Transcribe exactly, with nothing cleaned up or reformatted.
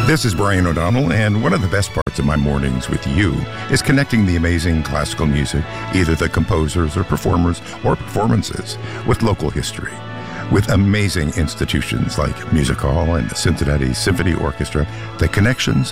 This is Brian O'Donnell, and one of the best parts of my mornings with you is connecting the amazing classical music, either the composers or performers or performances, with local history. With amazing institutions like Music Hall and the Cincinnati Symphony Orchestra, the connections